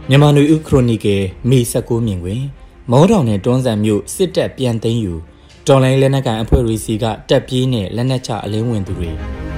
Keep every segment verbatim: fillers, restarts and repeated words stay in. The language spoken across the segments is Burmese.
မြန်မာနွေဦးခရိုနီကယ်မေ၁၉မြင်တွင်မောတောင်နဲ့တွန်းဆန်မြို့စစ်တပ်ပြန်သိမ်းယူတော်လိုင်းလက်နက်ကန်အဖွဲ့တွေစီကတက်ပြေးနဲ့လက်နက်ချအလင်းဝင်သူတွေ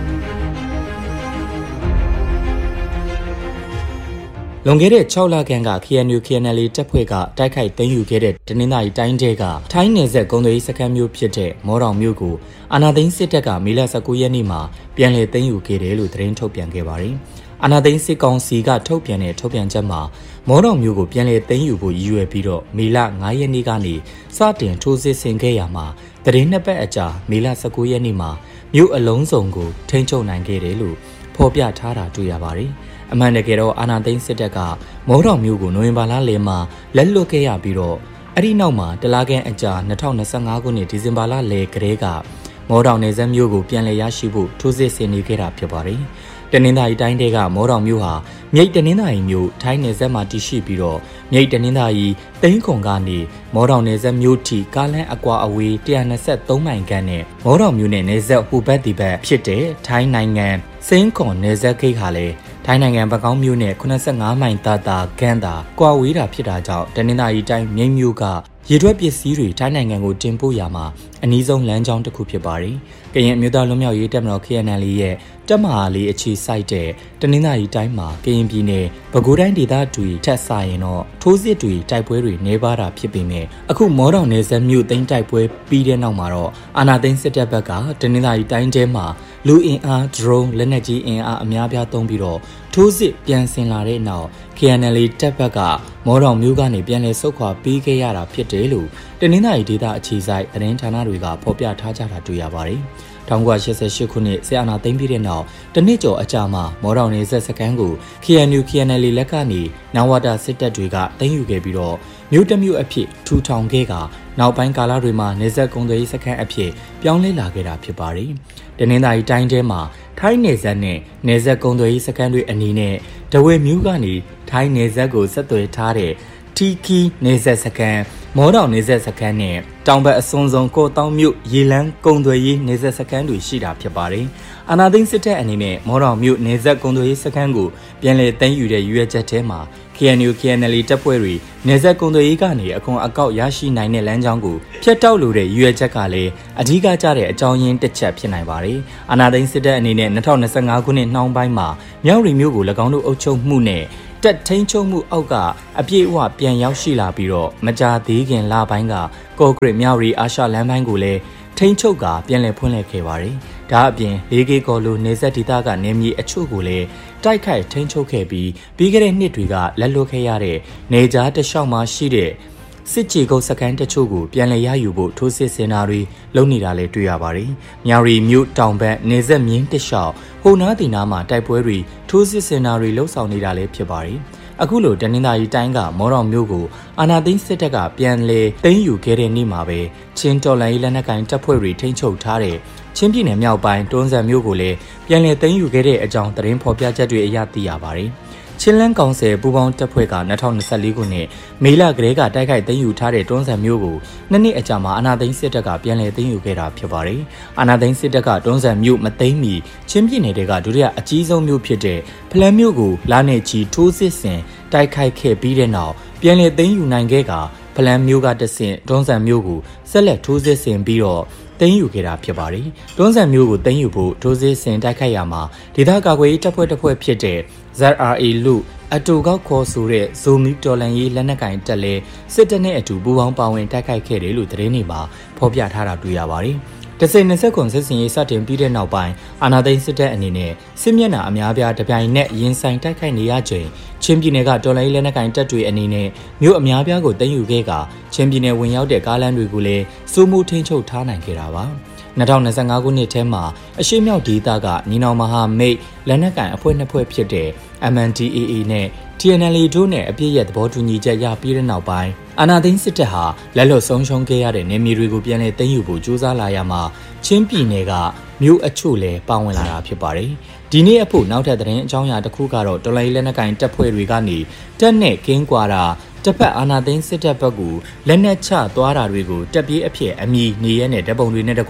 လွန်ခဲ့တဲ့၆လခန့်က K N U K N L A တပ်ဖွဲ့ကတိုက်ခိုက်သိမ်းယူခဲ့တဲ့တနင်္သာရီတိုင်းတဲကထိုင်းနယ်စပ်ကုန်သွယ်ရေးစခန်းမျိုးဖြစ်တဲ့မောတောင်မြို့ကိုအာဏာသိမ်းစစ်တပ်ကမေလ၁၉ရက်နေ့မှာပြန်လည်သိမ်းယူခဲ့တယ်လို့သတင်းထုတ်ပြန်ခဲ့ပါတယ်။အာဏာသိမ်းစစ်ကောင်စီကထုတ်ပြန်တဲ့ထုတ်ပြန်ချက်မှာမောတောင်မြို့ကိုပြန်လည်သိမ်းယူဖို့ရည်ရွယ်ပြီးတော့မေလ၅ရက်နေ့ကနေစတင်ထိုးစစ်ဆင်ခဲ့ရမှာသတင်းနှစ်ပတ်အကြာမေလ၁၉ရက်နေ့မှာမြို့အလုံးစုံကိုထိန်းချုပ်နိုင်ခဲ့တယ်လို့ဖော်ပြထားတာတွေ့ရပါတယ်။အမှန်တကယ်တော့အာဏာသိမ်းစစ်တပ်ကမောတောင်မြို့ကိုနိုဝင်ဘာလလယ်မှာလက်လွတ်ခဲ့ရပြီးတော့အဲ့ဒီနောက်မှာတလားကန်အကြာ၂၀၂၅ခုနှစ်ဒီဇင်ဘာလလယ်ကတည်းကမောတောင်နယ်စပ်မြို့ကိုပြန်လည်ရရှိဖို့ထိုးစစ်ဆင်နေခဲ့တာဖြစ်ပါတယ်။တနင်္သာရီတိုင်းတဲကမောတောင်မြို့ဟာမြိတ်တနင်္သာရီမြို့ထိုင်းနယ်စပ်မှာတည်ရှိပြီးတော့မြိတ်တနင်္သာရီသိန်းခုံကနေမောတောင်နယ်စပ်မြို့ထိကားလမ်းအကွာအဝေး၁၂၃မိုင်ခန့်နဲ့မောတောင်မြို့နယ်နယ်စပ်ဟိုဘက်ဒီဘက်ဖြစ်တဲ့ထိုင်းနိုင်ငံစင်းခွန်နယ်စပ်ဂိတ်ဟာလည်းထိုင်းနိုင်ငံပကောင်းမြို့နယ်၈၅မိုင်တာတာဂန်းတာကွာဝေးတာဖြစ်တာကြောင့်တနင်္သာရီတိုင်းမြိတ်မြို့ကရေထွက်ပစ္စည်းတွေထိုင်းနိုင်ငံကိုတင်ပို့ရမှာအနည်းဆုံးလမ်းကြောင်းတစ်ခုဖြစ်ပါတယ်။ကရင်အမျိုးသားလွတ်မြောက်ရေးတပ်မတော် K N L A ရဲ့တပ်မဟာလေးအခြေစိုက်တဲ့တနင်္သာရီတိုင်းမှာကရင်ပြည်နယ်ပဲခူးတိုင်းဒေသတွေထက်ဆိုင်ရင်တော့ထိုးစစ်တွေတိုက်ပွဲတွေနေပါတာဖြစ်ပေမဲ့အခုမောတောင်နယ်စပ်မြို့သိမ်းတိုက်ပွဲပြီးတဲ့နောက်မှာတော့အာဏာသိမ်းစစ်တပ်ဘက်ကတနင်္သာရီတိုင်းထဲမှာလူအင်အား drone လက်နက်ကြီးအင်အားအများပြားသုံးပြီးတော့ထိုးစစ်ပြန်ဆင်လာတဲ့နောက် K N L A တပ်ဘက်ကမောတောင်မြို့ကနေပြန်လည်ဆုတ်ခွာပေးခဲ့ရတာဖြစ်တယ်လို့တနင်္သာရီဒေသအခြေစိုက်သတင်းဌာနတွေကဖော်ပြထားကြတာတွေ့ရပါတယ်။၁၉၈၈ခုနှစ်စစ်အာဏာသိမ်းပြီးတဲ့နောက်တနှစ်ကျော်အကြာမှာမောတောင်နယ်စပ်စခန်းကို K N U K N L A လက်ကနေနဝတစစ်တပ်တွေကသိမ်းယူခဲ့ပြီးတော့မြို့တစ်မြို့အဖြစ်ထူထောင်ခဲ့ကနောက်ပိုင်းကာလတွေမှာနယ်စပ်ကုန်သွယ်ရေးစခန်းအဖြစ်ပြောင်းလဲလာခဲ့တာဖြစ်ပါတယ်။တနင်္သာရီတိုင်းထဲမှာထိုင်းနယ်စပ်နဲ့နယ်စပ်ကုန်သွယ်ရေးစခန်းတွေအနေနဲ့ဒဝဲမြို့ကနေထိုင်းနယ်စပ်ကိုဆက်သွယ်ထားတဲ့တီကီနယ်စပ်စခန်းမောတောင်နယ်စပ်စခန်းနဲ့တောင်ဘက်အစွန်ဆုံးကော့တောင်မြို့ရေလန်းကုန်သွယ်ရေးနယ်စပ်စခန်းတွေရှိတာဖြစ်ပါတယ်။အာဏာသိမ်းစစ်တပ်အနေနဲ့မောတောင်မြို့နယ်စပ်ကုန်သွယ်ရေးစခန်းကိုပြန်လည်သိမ်းယူတဲ့ရွေးချက်ထဲမှာ K N U K N L A တပ်ဖွဲ့တွေနယ်စပ်ကုန်သွယ်ရေးကနေအခွန်အကောက်ရရှိနိုင်တဲ့လမ်းကြောင်းကိုဖျက်တောက်လိုတဲ့ရွေးချက်ကလည်းအဓိကကျတဲ့အကြောင်းရင်းတစ်ချက်ဖြစ်နိုင်ပါတယ်။အာဏာသိမ်းစစ်တပ်အနေနဲ့၂၀၂၅ခုနှစ်နှောင်းပိုင်းမှာမြောက်ရီမြို့ကို၎င်းတို့အုပ်ချုပ်မှုနဲ့တက်ထိန်ချုံမှုအောက်ကအပြည့်အဝပြန်ရောက်ရှိလာပြီးတော့မကြာသေးခင်လပိုင်းကကော့ဂရစ်မြောက်ရီအာရှလမ်းပိုင်းကိုလည်းထိန်ချုပ်ကပြန်လည်ဖွင့်လှစ်ခဲ့ပါတယ်။ဒါအပြင်လေးကေကော်လိုနေဆက်ဒေသကနေမြေအချို့ကိုလည်းတိုက်ခိုက်ထိန်ချုပ်ခဲ့ပြီးပြီးခဲ့တဲ့နှစ်တွေကလက်လွတ်ခဲ့ရတဲ့နေကြားတလျှောက်မှာရှိတဲ့စစ်ကြေကုတ်စခန်းတချို့ကိုပြန်လည်ရယူဖို့ထိုးစစ်ဆင်တာတွေလုပ်နေတာလည်းတွေ့ရပါတယ်။မြောက်ရီမြို့တောင်ဘက်နေဆက်မြင်းတလျှောက်ဟိုနားတီနာမှာတိုက်ပွဲတွေထိုးစစ်ဆင်တာတွေလှုပ်ဆောင်နေတာလည်းဖြစ်ပါတယ်။အခုလိုတနင်္သာရီတိုင်းကမောတောင်မြို့ကိုအာဏာသိမ်းစစ်တပ်ကပြန်လည်သိမ်းယူခဲ့တဲ့နေ့မှာပဲချင်းတော်လိုင်းလက်နက်ကိုင်တပ်ဖွဲ့တွေထိန်းချုပ်ထားတဲ့ချင်းပြည်နယ်မြောက်ပိုင်းတွန်းဇံမြို့ကိုလည်းပြန်လည်သိမ်းယူခဲ့တဲ့အကြောင်းသတင်းဖော်ပြချက်တွေအရသိရပါတယ်။ချင်းလန်းကောင်ဆယ်ပူးပေါင်းတပ်ဖွဲ့က၂၀၂၄ခုနှစ်မေလကလေးကတိုက်ခိုက်သိမ်းယူထားတဲ့တွန်းဇံမြို့ကိုနှစ်နှစ်အကြာမှာအာဏာသိမ်းစစ်တပ်ကပြန်လည်သိမ်းယူခဲ့တာဖြစ်ပါတယ်။အာဏာသိမ်းစစ်တပ်ကတွန်းဇံမြို့မသိမ်းမီချင်းပြည်နယ်တွေကဒုတိယအကြီးဆုံးမြို့ဖြစ်တဲ့ဖလန်းမြို့ကိုလာနေချီထိုးစစ်ဆင်တိုက်ခိုက်ခဲ့ပြီးတဲ့နောက်ပြန်လည်သိမ်းယူနိုင်ခဲ့ကဖလန်းမြို့ကတဆင့်တွန်းဇံမြို့ကိုဆက်လက်ထိုးစစ်ဆင်ပြီးတော့သိမ်းယူခဲ့တာဖြစ်ပါတယ်။တွန်းဇံမြို့ကိုသိမ်းယူဖို့ထိုးစစ်ဆင်တိုက်ခိုက်ရမှာဒေသကာကွယ်ရေးတပ်ဖွဲ့တစ်ဖွဲ့ဖြစ်တဲ့ Z R A လူအတူကောက်ခေါ်ဆိုတဲ့ဇိုမီတော်လန်ရေးလက်နက်ကင်တက်လဲစစ်တပ်နဲ့အတူပူးပေါင်းပါဝင်တိုက်ခိုက်ခဲ့တယ်လို့သတင်းတွေမှာဖော်ပြထားတာတွေ့ရပါတယ်။တစိနှစ်ဆက်ကွန်စစ်စင်ရေးစတင်ပြီးတဲ့နောက်ပိုင်းအာဏာသိမ်းစစ်တပ်အနေနဲ့စစ်မျက်နှာအများပြားတပြိုင်နက်ရင်ဆိုင်တိုက်ခိုက်နေရချိန်ချင်းပြည်နယ်ကတော်လိုင်းလက်နက်ကင်တပ်တွေအနေနဲ့မြို့အများပြားကိုသိမ်းယူခဲ့ကချင်းပြည်နယ်ဝင်ရောက်တဲ့ကားလမ်းတွေကိုလည်းစိုးမိုးထိန်းချုပ်ထားနိုင်ခဲ့တာပါ။၂၀၂၅ခုနှစ်ထဲမှာအရှေ့မြောက်ဒေသကညီနောင်မဟာမိတ်လက်နက်ကိုင်အဖွဲ့နှစ်ဖွဲ့ဖြစ်တဲ့ M N D A A နဲ့ T N L A တို့နဲ့အပြည့်ရဲ့သဘောတူညီချက်ရပြီးတဲ့နောက်ပိုင်းအာဏာသိမ်းစစ်တပ်ဟာလက်လွတ်ဆုံးရှုံးခဲ့ရတဲ့နေမြေတွေကိုပြန်လည်သိမ်းယူဖို့ကြိုးစားလာရမှာချင်းပြည်နယ်ကမြို့အချို့လည်းပါဝင်လာတာဖြစ်ပါတယ်။ဒီနေ့အဖို့နောက်ထပ်သတင်းအကြောင်းအရာတစ်ခုကတော့တော်လိုင်းလက်နက်ကိုင်တပ်ဖွဲ့တွေကနေတက်နဲ့ကင်းကွာတာတပ်ဖက်အာဏာသိမ်းစစ်တပ်ဘက်ကလက်နက်ချသွားတာတွေကိုတပ်ပြေးအဖြစ်အမည်နေရဲနဲ့တပ်ပုံတွေနဲ့တကွ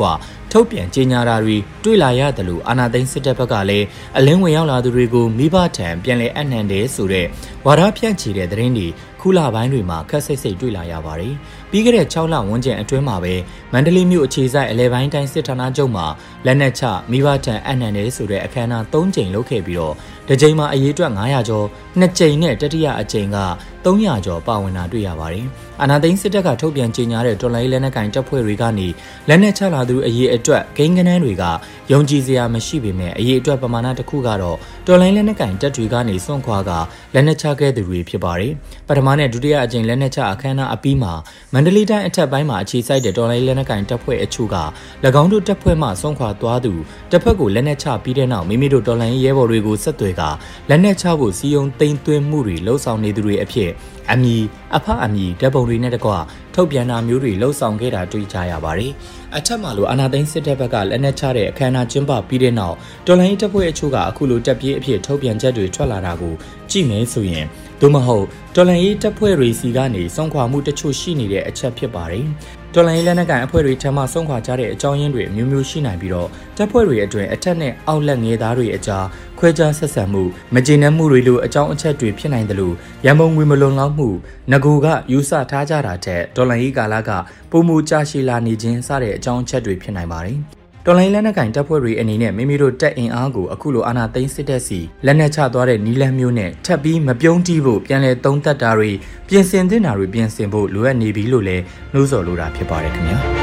ထုတ်ပြန်ကြေညာတာတွေတွေ့လာရတယ်လို့အာဏာသိမ်းစစ်တပ်ဘက်ကလည်းအလင်းဝင်ရောက်လာသူတွေကိုမိဘထံပြန်လည်အနှံတယ်ဆိုတဲ့ဝါဒဖြန့်ချီတဲ့သတင်းတွေခုလပိုင်းတွေမှာခက်ဆိတ်ဆိတ်တွေ့လာရပါတယ်။ပြီးခဲ့တဲ့၆လဝန်းကျင်အတွင်းမှာပဲမန္တလေးမြို့အခြေစိုက်အလဲပိုင်းတိုင်းစစ်ဌာနချုပ်မှာလက်နက်ချမိဘထံအနှံတယ်ဆိုတဲ့အခမ်းအနား၃ကြိမ်လုပ်ခဲ့ပြီးတော့တစ်ကြိမ်မှာအရေးအတွက်၅ရာကျော်နှစ်ကြိမ်နဲ့တတိယအကြိမ်က၃ရာကျော်ပါဝင်တာတွေ့ရပါတယ်။အာဏာသိမ်းစစ်တပ်ကထုတ်ပြန်ကြေညာတဲ့တော်လှန်ရေးလက်နက်ကိုင်တပ်ဖွဲ့တွေကနေလက်နက်ချလာသူအရေးအတွက်ဂိမ်းကနန်းတွေကယုံကြည်စရာမရှိပေမဲ့အရေးအတွက်ပမာဏတစ်ခုကတော့တော်လှန်ရေးလက်နက်ကိုင်တပ်တွေကနေစွန့်ခွာကလက်နက်ချခဲ့သူတွေဖြစ်ပါတယ်။ပထမနဲ့ဒုတိယအကြိမ်လက်နက်ချအခမ်းအနားအပြီးမှာမန္တလေးတိုင်းအထက်ပိုင်းမှာအခြေစိုက်တဲ့တော်လှန်ရေးလက်နက်ကိုင်တပ်ဖွဲ့အချို့က၎င်းတို့တပ်ဖွဲ့မှစွန့်ခွာသွားသူတစ်ဖက်ကိုလက်နက်ချပြီးတဲ့နောက်မိမိတို့တော်လှန်ရေးရဲဘော်တွေကိုဆက်သွယ်ကလက်နက်ချဖို့စီယုံသိမ်းသွင်းမှုတွေလှုံ့ဆော်နေသူတွေအဖြစ်အမည်အဖအမည်တပ်ပုံတွေနဲ့တကွထုတ်ပြန်တာမျိုးတွေလှုံ့ဆော်ခဲ့တာတွေ့ကြရပါတယ်။အထက်မှာလိုအာဏာသိမ်းစစ်တပ်ဘက်ကလက်နက်ချတဲ့အခမ်းအနားကျင်းပပြီးတဲ့နောက်တော်လှန်ရေးတပ်ဖွဲ့အချို့ကအခုလိုတပ်ပြေးအဖြစ်ထုတ်ပြန်ချက်တွေထွက်လာတာကိုကြည့်မယ်ဆိုရင်သို့မဟုတ်တော်လှန်ရေးတပ်ဖွဲ့တွေစီကနေစွန့်ခွာမှုတချို့ရှိနေတဲ့အချက်ဖြစ်ပါတယ်။တော်လှန်ရေးလက်နက်ကိုင်အဖွဲ့တွေထံမှစွန့်ခွာကြတဲ့အကြောင်းရင်းတွေအမျိုးမျိုးရှိနိုင်ပြီးတော့တပ်ဖွဲ့တွေအတွင်းအထက်နဲ့အောက်လက်ငယ်သားတွေအကြားခွဲခြားဆက်ဆံမှုမကျေနပ်မှုတွေလိုအကြောင်းအချက်တွေဖြစ်နိုင်တယ်လို့ရန်ပုံငွေမလုံလောက်မှုငကူကယူဆထားကြတာတဲ့တော်လှန်ရေးကာလကပုံမူကြရှိလာနေခြင်းစတဲ့အကြောင်းအချက်တွေဖြစ်နိုင်ပါတယ်။တော်လိုင်းလက်နက်ကိုင်တပ်ဖွဲ့တွေအနေနဲ့မိမိတို့တပ်အင်အားကိုအခုလိုအာဏာသိမ်းစစ်တပ်စီလက်နက်ချသွားတဲ့နီလန်းမျိုးနဲ့ထပ်ပြီးမပြုံးတီးဖို့ပြန်လည်သုံးသပ်တာတွေပြင်ဆင်သင့်တာတွေပြင်ဆင်ဖို့လိုအပ်နေပြီလို့လည်းနှိုးဆော်လိုတာဖြစ်ပါတယ်ခင်ဗျာ။